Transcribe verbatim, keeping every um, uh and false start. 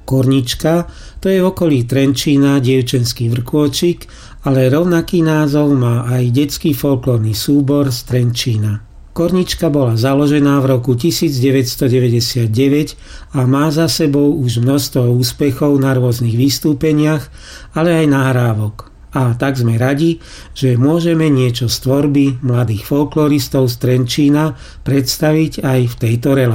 Kornička, to je v okolí Trenčína dievčenský vrkôčik, ale rovnaký názov má aj detský folklórny súbor z Trenčína. Kornička bola založená v roku devätnásťstodeväťdesiatdeväť a má za sebou už množstvo úspechov na rôznych vystúpeniach, ale aj nahrávok. A tak sme radi, že môžeme niečo z tvorby mladých folkloristov z Trenčína predstaviť aj v tejto relácii.